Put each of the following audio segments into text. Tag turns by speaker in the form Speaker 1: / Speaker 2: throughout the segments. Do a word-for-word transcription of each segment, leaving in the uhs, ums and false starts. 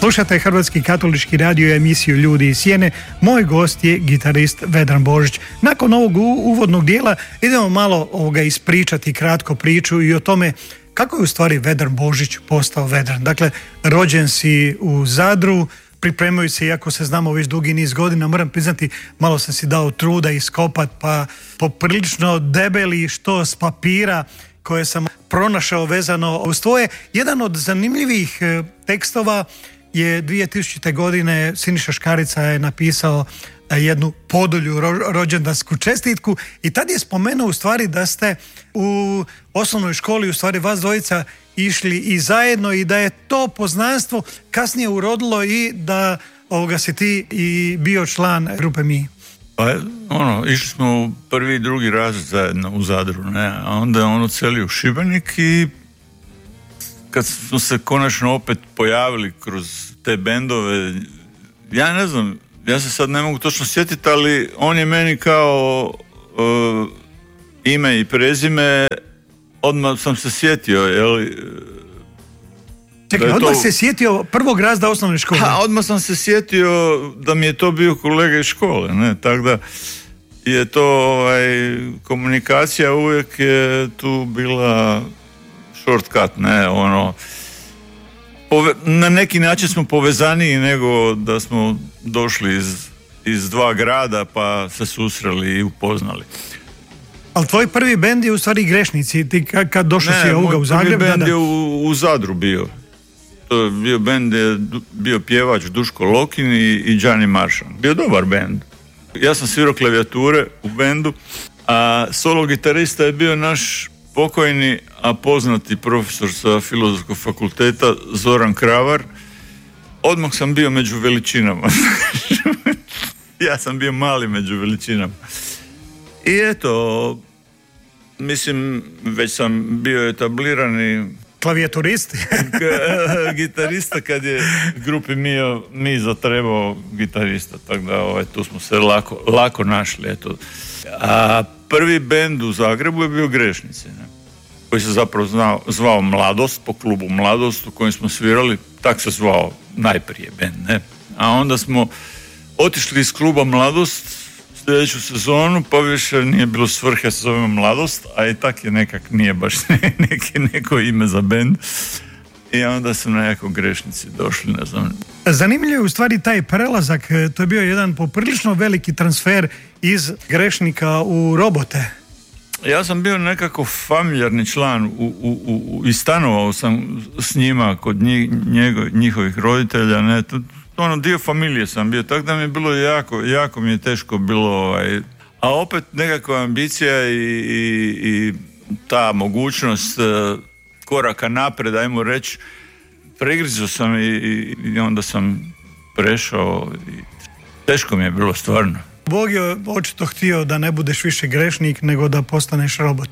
Speaker 1: Slušate Hrvatski katolički radio i emisiju Ljudi iz sjene. Moj gost je gitarist Vedran Božić. Nakon ovog uvodnog dijela idemo malo ovoga ispričati kratko priču i o tome kako je u stvari Vedran Božić postao Vedran. Dakle, rođen si u Zadru, pripremajući se, iako se znamo već dugi niz godina, moram priznati, malo sam si dao truda iskopat, pa poprilično debeli štos papira koje sam pronašao vezano uz tvoje. Jedan od zanimljivih tekstova je dvije tisućite. godine Siniša Škarica je napisao jednu podulju ro- rođendansku čestitku i tad je spomenuo u stvari da ste u osnovnoj školi, u stvari vas dvojica, išli i zajedno i da je to poznanstvo kasnije urodilo i da ovoga si ti i bio član grupe Mi.
Speaker 2: Pa ono, išli smo u prvi i drugi razred zajedno u Zadru, ne, a onda je on odselio u Šibenik i kad smo se konačno opet pojavili kroz te bendove, ja ne znam, ja se sad ne mogu točno sjetiti, ali on je meni kao uh, ime i prezime, odmah sam se sjetio, jel?
Speaker 1: Čekaj, odmah
Speaker 2: to...
Speaker 1: se sjetio prvog razda osnovne škole.
Speaker 2: Ha, odmah sam se sjetio da mi je to bio kolega iz škole, ne, tako da je to, ovaj, komunikacija uvijek je tu bila shortcut, ne, ono, pove, na neki način smo povezaniji nego da smo došli iz, iz dva grada pa se susreli i upoznali.
Speaker 1: Ali tvoj prvi bend je u stvari Grešnici, ti kad došao si ovoga u Zagreb?
Speaker 2: Ne, moj prvi bend
Speaker 1: da, da.
Speaker 2: je u, u Zadru bio. To je bio bend, je bio pjevač Duško Lokin i, i Gianni Maršan. Bio dobar bend. Ja sam svirao klavijature u bendu, a solo gitarista je bio naš pokojni, a poznati profesor sa Filozofskog fakulteta Zoran Kravar. Odmah sam bio među veličinama. Ja sam bio mali među veličinama. I eto, mislim, već sam bio etablirani
Speaker 1: klavijaturist?
Speaker 2: gitarista kad je grupi Mi, mi zatrebao gitarista, tako da ovaj, tu smo se lako, lako našli. Eto. A prvi bend u Zagrebu je bio Grešnici, ne? Koji se zapravo znao, zvao Mladost, po klubu Mladost u kojem smo svirali, tak se zvao najprije bend, ne? A onda smo otišli iz kluba Mladost sljedeću sezonu, pa više nije bilo svrhe, se zovemo Mladost, a i tak je nekak nije baš neki, neko ime za bend. I onda su nekako Grešnici došli, ne znam.
Speaker 1: Zanimljivo je u stvari taj prelazak, to je bio jedan poprilično veliki transfer iz Grešnika u Robote.
Speaker 2: Ja sam bio nekako familjarni član u, u, u, i stanovao sam s njima kod njih, njego, njihovih roditelja, ne, to, ono, dio familije sam bio, tako da mi je bilo jako, jako mi je teško bilo, ovaj, a opet nekakva ambicija i, i, i ta mogućnost uh, koraka napred, ajmo reći, pregrizao sam i, i, i onda sam prešao i teško mi je bilo stvarno.
Speaker 1: Bog je očito htio da ne budeš više grešnik, nego da postaneš robot.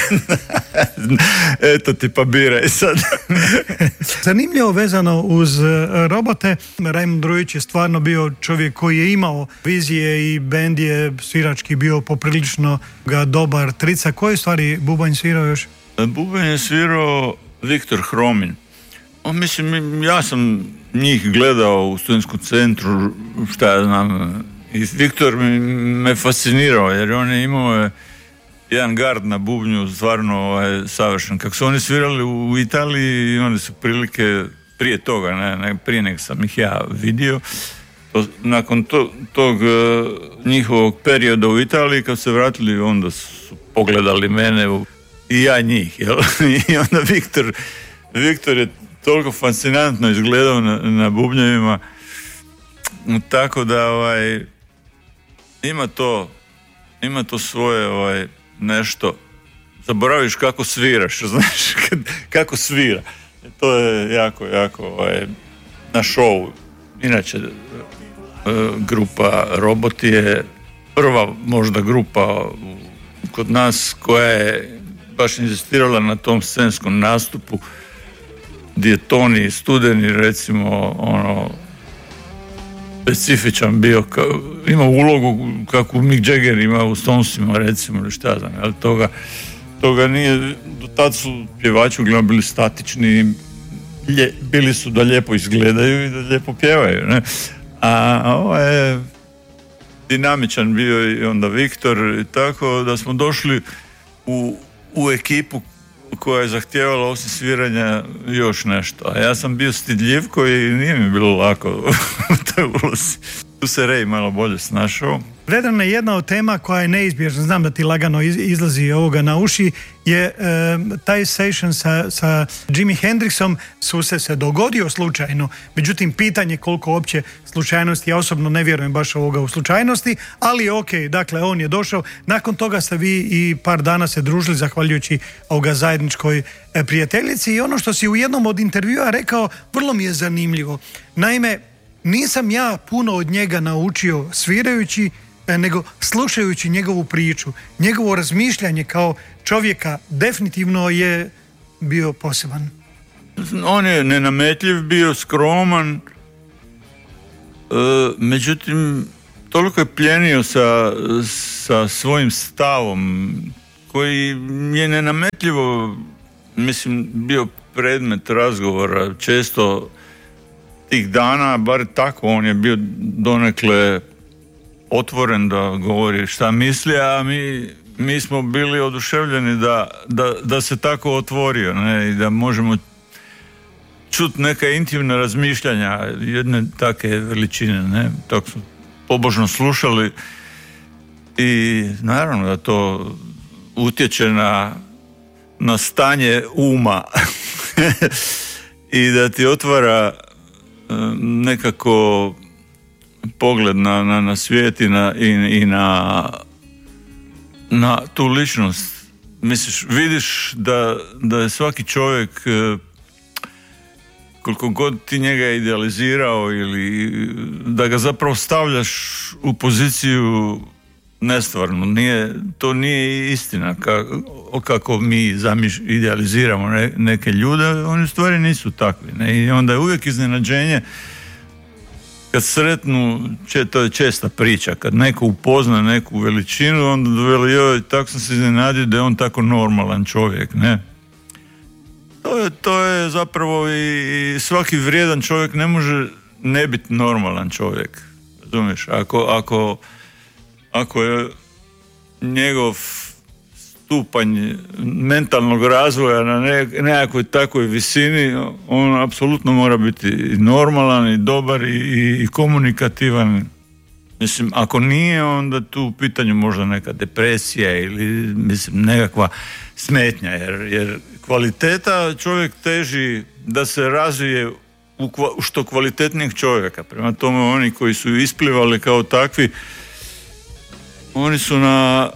Speaker 2: Eto ti pa biraj sad.
Speaker 1: Zanimljivo vezano uz Robote, Rajmund Rujić je stvarno bio čovjek koji je imao vizije i bend je svirački bio poprilično ga dobar. Trica, koji stvari bubanj svirao još?
Speaker 2: Bubanj je svirao Viktor Hromin. O, mislim, ja sam njih gledao u studentskom centru, šta ja znam, i Viktor me fascinirao jer on je imao jedan gard na bubnju stvarno ovaj, savršen. Kako su oni svirali u Italiji, imali su prilike prije toga, ne, ne, prije nek sam ih ja vidio. To, nakon to, tog uh, njihovog perioda u Italiji, kad se vratili, onda su pogledali mene u, i ja njih. Jel? I onda Viktor, Viktor je toliko fascinantno izgledao na, na bubnjevima, tako da ovaj, ima to ima to svoje ovaj, nešto, zaboraviš kako sviraš, znaš, kako svira. To je jako, jako ovaj, na šovu. Inače, grupa Robot je prva možda grupa kod nas koja je baš inzistirala na tom scenskom nastupu gdje je Toni Studeni recimo ono specifičan bio, ima ulogu kako Mick Jagger ima u Stonesima recimo ili šta znam, ali toga, toga nije, do tad su pjevači uglavnom bili statični, lje, bili su da lijepo izgledaju i da lijepo pjevaju, ne? A ovo je dinamičan bio i onda Viktor i tako da smo došli u, u ekipu koja je zahtijevala osim sviranja još nešto. A ja sam bio stidljivko i nije mi bilo lako u toj ulozi. Tu se Ray malo bolje snašao.
Speaker 1: Vedran je jedna od tema koja je neizbježna, znam da ti lagano izlazi ovoga na uši, je e, taj session sa, sa Jimi Hendrixom su se, se dogodio slučajno, međutim pitanje koliko uopće slučajnosti, ja osobno ne vjerujem baš ovoga u slučajnosti, ali ok, dakle on je došao, nakon toga ste vi i par dana se družili zahvaljujući ovoga zajedničkoj e, prijateljici i ono što si u jednom od intervjua rekao vrlo mi je zanimljivo. Naime, nisam ja puno od njega naučio svirajući, nego slušajući njegovu priču, njegovo razmišljanje kao čovjeka definitivno je bio poseban.
Speaker 2: On je nenametljiv, bio skroman, e, međutim toliko je pljenio sa, sa svojim stavom koji je nenametljivo, mislim, bio predmet razgovora često tih dana, bar tako on je bio donekle otvoren da govori šta misli, a mi, mi smo bili oduševljeni da, da, da se tako otvorio, ne, i da možemo čuti neka intimna razmišljanja jedne take veličine, ne, tako smo pobožno slušali i naravno da to utječe na, na stanje uma i da ti otvara nekako pogled na, na, na svijet i, na, i, i na, na tu ličnost. Misliš, vidiš da, da je svaki čovjek, koliko god ti njega idealizirao ili da ga zapravo stavljaš u poziciju nestvarnu. Nije, to nije istina kako, kako mi zamiš, idealiziramo ne, neke ljude, oni u stvari nisu takvi. Ne? I onda je uvijek iznenađenje kad sretnu, to je česta priča, kad neko upozna neku veličinu, onda veli, joj, tako sam se iznenadio da je on tako normalan čovjek, ne? To je, to je zapravo i, i svaki vrijedan čovjek ne može ne biti normalan čovjek, razumiješ? Ako, ako, ako je njegov stupanj mentalnog razvoja na nekakvoj takvoj visini, on apsolutno mora biti i normalan i dobar i, i, i komunikativan. Mislim, ako nije, onda tu u pitanju možda neka depresija ili mislim nekakva smetnja, jer, jer kvaliteta čovjek teži da se razvije u, kva, u što kvalitetnijeg čovjeka. Prema tome oni koji su isplivali kao takvi, oni su na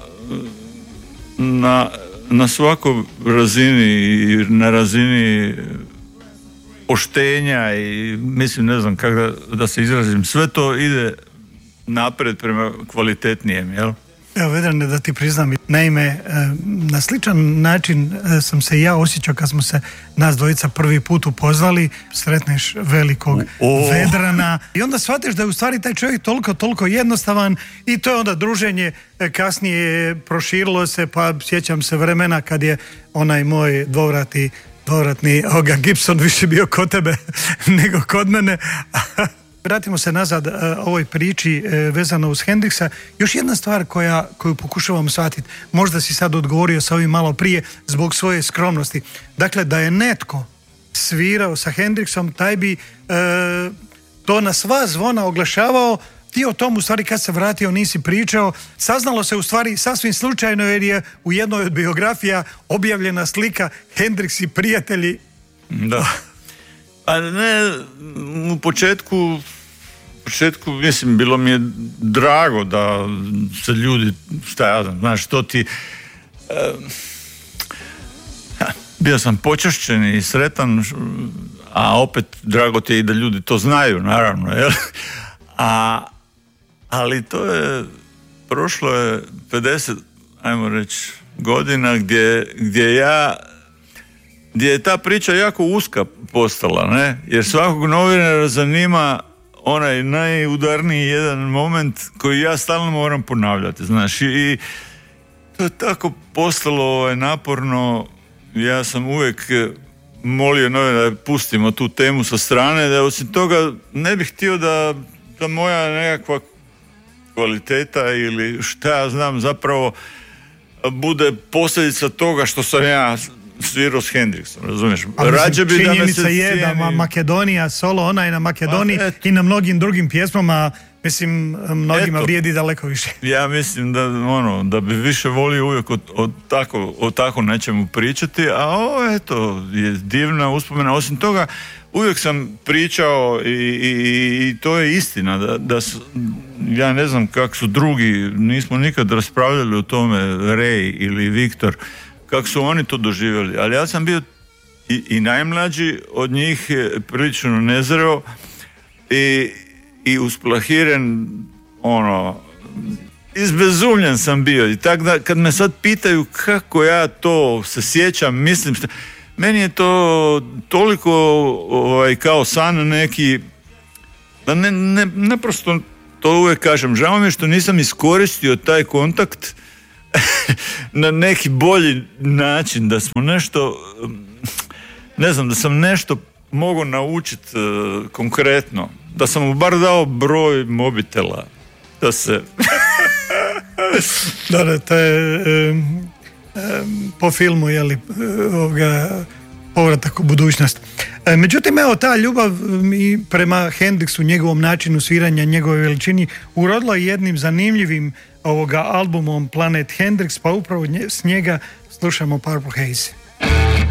Speaker 2: na, na svakoj razini i na razini poštenja i mislim, ne znam kako da, da se izrazim, sve to ide napred prema kvalitetnijem, jel?
Speaker 1: Evo, Vedrane, da ti priznam, naime, na sličan način sam se ja osjećao kad smo se nas dvojica prvi put upoznali, sretneš velikog oh. Vedrana i onda shvatiš da je u stvari taj čovjek toliko, toliko jednostavan i to je onda druženje kasnije proširilo se, pa sjećam se vremena kad je onaj moj dvovrati, dvovratni oga Gibson više bio kod tebe nego kod mene. Vratimo se nazad uh, ovoj priči uh, vezano uz Hendrixa. Još jedna stvar koja, koju pokušavam shvatiti, možda si sad odgovorio sa ovim malo prije zbog svoje skromnosti. Dakle, da je netko svirao sa Hendrixom, taj bi uh, to na sva zvona oglašavao. Ti o tom u stvari kad se vratio nisi pričao. Saznalo se u stvari sasvim slučajno jer je u jednoj od biografija objavljena slika Hendrix i prijatelji.
Speaker 2: Da. A ne, u početku, u početku, mislim, bilo mi je drago da se ljudi, šta ja znam, znaš, to ti, eh, bio sam počašćen i sretan, a opet drago ti je i da ljudi to znaju, naravno, jel? A, ali to je, prošlo je pedeset, ajmo reći, godina gdje, gdje ja, gdje je ta priča jako uska postala, ne? Jer svakog novinara zanima onaj najudarniji jedan moment koji ja stalno moram ponavljati, znaš, i to je tako postalo ovaj, naporno. Ja sam uvijek molio novine da pustimo tu temu sa strane, da osim toga ne bih htio da, da moja nekakva kvaliteta ili šta ja znam zapravo bude posljedica toga što sam ja svirao s Hendrixom, razumiješ?
Speaker 1: Rađe bi da me se je cijeni... da Makedonija, solo ona je na Makedoniji i na mnogim drugim pjesmama, mislim, mnogima eto, vrijedi daleko više.
Speaker 2: Ja mislim da, ono, da bi više volio uvijek o, o, tako, o tako nečemu pričati, a ovo, eto, je divna uspomena. Osim toga, uvijek sam pričao i, i, i to je istina, da, da su, ja ne znam kako su drugi, nismo nikad raspravljali o tome, Ray ili Viktor, kako su oni to doživjeli, ali ja sam bio i, i najmlađi od njih prilično nezreo i, i usplahiren, ono, izbezumljen sam bio i tako da kad me sad pitaju kako ja to se sjećam, mislim, šta, meni je to toliko ovaj, kao san neki, da ne, ne, naprosto to uvijek kažem, žao mi je što nisam iskoristio taj kontakt na neki bolji način, da smo nešto, ne znam, da sam nešto mogao naučiti uh, konkretno, da sam mu bar dao broj mobitela, da se...
Speaker 1: da, to je um, um, po filmu, jeli, ovoga, povratak u budućnost. E, međutim, evo, ta ljubav i prema Hendrixu, njegovom načinu sviranja, njegove veličini, urodila je jednim zanimljivim ovoga albumom Planet Hendrix, pa upravo s njega slušamo Purple Haze.